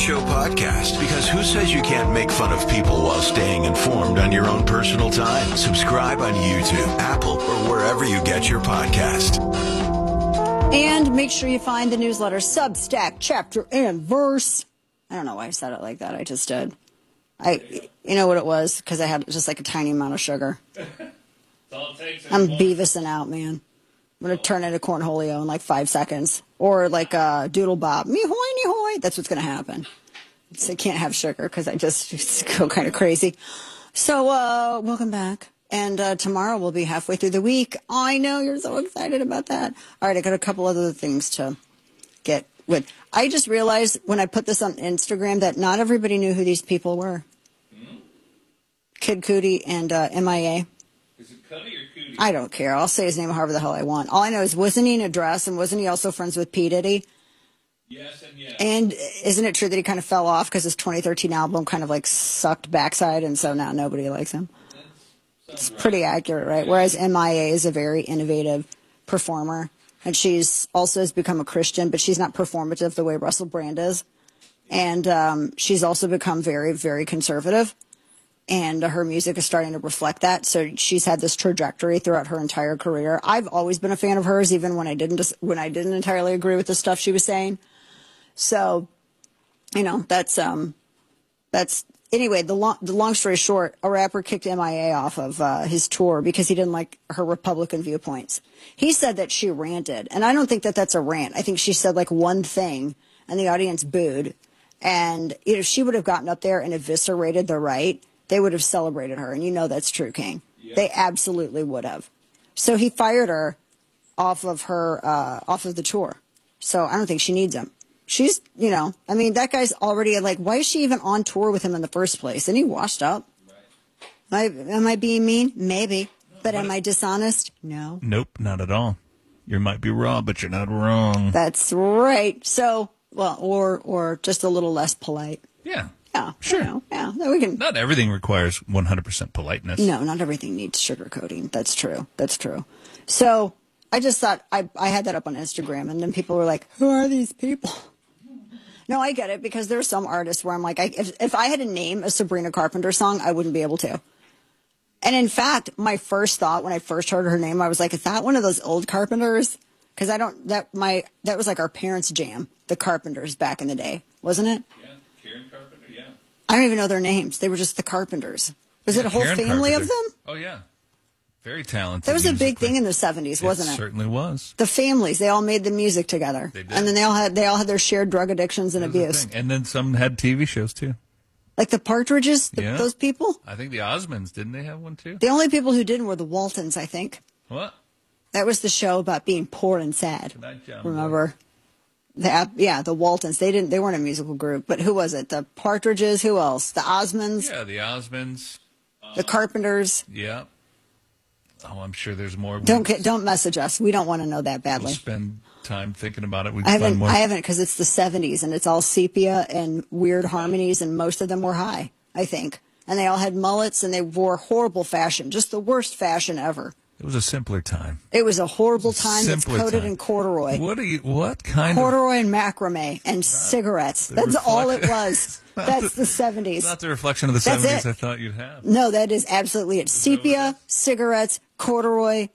Show podcast, because who says you can't make fun of people while staying informed on your own personal time? Subscribe on YouTube, Apple, or wherever you get your podcast. And make sure you find the newsletter Substack, chapter and verse. I don't know why I said it like that. I just did. You know what it was? Because I had just like a tiny amount of sugar. I'm Beavising out, man. I'm going to turn into Cornholio in like 5 seconds. Or like Doodle Bob. Me hoy, me hoy. That's what's going to happen. So I can't have sugar because I just go kind of crazy. So welcome back. And tomorrow we'll be halfway through the week. I know you're so excited about that. All right, I got a couple other things to get with. I just realized when I put this on Instagram that not everybody knew who these people were. Kid Cudi and MIA. Is it Cudi or Cudi? I don't care. I'll say his name however the hell I want. All I know is, wasn't he in a dress, and wasn't he also friends with P. Diddy? Yes and yes. And isn't it true that he kind of fell off because his 2013 album kind of like sucked backside, and so now nobody likes him? It's pretty accurate, right? Whereas MIA is a very innovative performer, and she's also has become a Christian, but she's not performative the way Russell Brand is. And she's also become very, very conservative, and her music is starting to reflect that. So she's had this trajectory throughout her entire career. I've always been a fan of hers, even when I didn't entirely agree with the stuff she was saying. So, you know, that's anyway, the long story short, a rapper kicked MIA off of his tour because he didn't like her Republican viewpoints. He said that she ranted, and I don't think that that's a rant. I think she said like one thing, and the audience booed. And if she would have gotten up there and eviscerated the right, they would have celebrated her, and you know that's true, King. Yep. They absolutely would have. So he fired her off of the tour. So I don't think she needs him. She's, you know, I mean, that guy's already like, why is she even on tour with him in the first place? Isn't he washed up? Right. Am I being mean? Maybe. But am I dishonest? No. Nope, not at all. You might be wrong, but you're not wrong. That's right. So, well, or just a little less polite. Yeah. Yeah. Sure. You know, yeah. We can. Not everything requires 100% politeness. No, not everything needs sugarcoating. That's true. That's true. So I just thought I had that up on Instagram, and then people were like, who are these people? No, I get it, because there's some artists where I'm like, if I had to name a Sabrina Carpenter song, I wouldn't be able to. And in fact, my first thought when I first heard her name, I was like, is that one of those old Carpenters? Because that was like our parents' jam, the Carpenters back in the day, wasn't it? Yeah, Karen Carpenter, yeah. I don't even know their names. They were just the Carpenters. Was it a whole Karen family Carpenter. of them? Oh, yeah. Very talented. That was a big musically. thing in the 70s, wasn't it? It certainly was. The families, they all made the music together. They did. And then they all had their shared drug addictions and That was the abuse. thing. And then some had TV shows, too. Like the Partridges, Yeah. those people? I think the Osmonds, didn't they have one, too? The only people who didn't were the Waltons, I think. What? That was the show about being poor and sad. Good night, John. Remember? The Waltons. They weren't a musical group, but who was it? The Partridges, who else? The Osmonds, Yeah, the Osmonds. the Carpenters. Yeah. Oh, I'm sure there's more. Don't message us. We don't want to know that We'll badly. spend time thinking about it. We I find haven't, more. because it's the 70s and it's all sepia and weird harmonies, and most of them were high, I think. And they all had mullets, and they wore horrible fashion, just the worst fashion ever. It was a simpler time. It was a horrible time that's Simpler coated time. in corduroy. What kind of? Corduroy and macrame and cigarettes. That's all it was. That's the 70s. Not the reflection of the That's 70s it. I thought you'd have. No, that is absolutely it. Sepia, cigarettes, corduroy,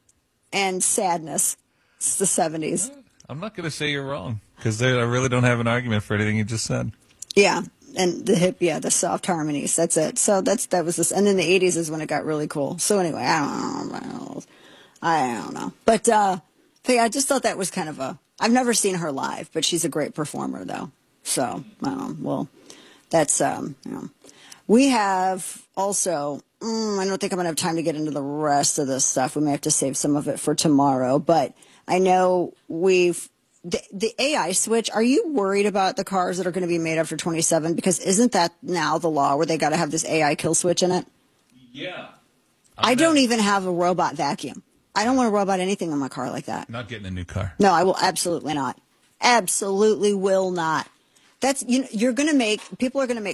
and sadness. It's the 70s. I'm not going to say you're wrong, because I really don't have an argument for anything you just said. Yeah, and the soft harmonies. That's it. So that was this. And then the 80s is when it got really cool. So anyway, I don't know. But yeah, I just thought that was kind of I've never seen her live, but she's a great performer, though. So, well, that's, we have also, I don't think I'm going to have time to get into the rest of this stuff. We may have to save some of it for tomorrow, but I know the AI switch, are you worried about the cars that are going to be made after 27? Because isn't that now the law where they got to have this AI kill switch in it? Yeah. I don't even have a robot vacuum. I don't want a robot anything in my car like that. Not getting a new car. No, I will absolutely not. Absolutely will not. That's, people are going to make